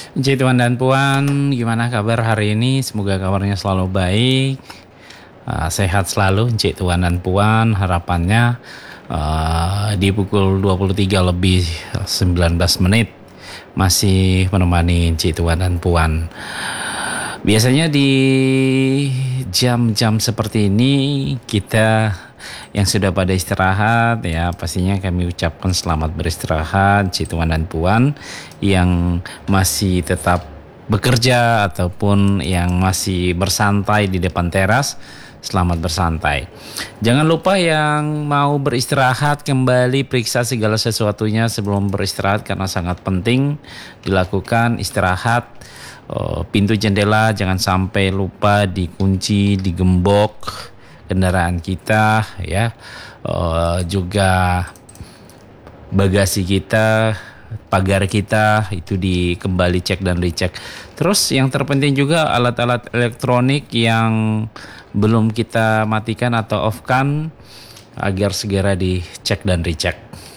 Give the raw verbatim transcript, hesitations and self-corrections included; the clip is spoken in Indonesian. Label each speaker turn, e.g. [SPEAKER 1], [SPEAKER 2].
[SPEAKER 1] Jadi Tuan dan Puan, gimana kabar hari ini? Semoga kabarnya selalu baik, uh, sehat selalu, Cik Tuan dan Puan. Harapannya uh, di pukul dua puluh tiga lebih sembilan belas menit masih menemani Cik Tuan dan Puan. Biasanya di jam-jam seperti ini kita yang sudah pada istirahat ya pastinya kami ucapkan selamat beristirahat Cik Tuan dan Puan yang masih tetap bekerja ataupun yang masih bersantai di depan teras. Selamat bersantai. Jangan lupa yang mau beristirahat kembali periksa segala sesuatunya sebelum beristirahat karena sangat penting dilakukan istirahat. Oh, pintu jendela jangan sampai lupa dikunci, digembok kendaraan kita ya. Oh, juga bagasi kita, pagar kita itu dikembali cek dan dicek. Terus yang terpenting juga alat-alat elektronik yang belum kita matikan atau off kan agar segera dicek dan dicek.